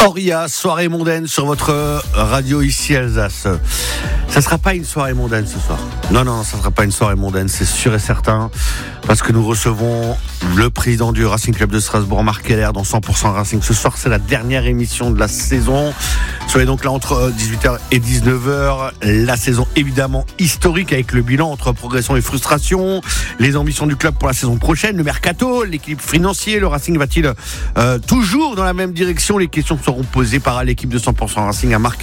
Oria, soirée mondaine sur votre radio ici Alsace. Ça sera pas une soirée mondaine ce soir. Non, ça sera pas une soirée mondaine, c'est sûr et certain. Parce que nous recevons le président du Racing Club de Strasbourg, Marc Keller, dans 100% Racing. Ce soir, c'est la dernière émission de la saison. Soyez donc là entre 18h et 19h. La saison évidemment historique avec le bilan entre progression et frustration. Les ambitions du club pour la saison prochaine, le mercato, l'équilibre financier. Le Racing va-t-il toujours dans la même direction? Les questions seront posées par l'équipe de 100% Racing à Marc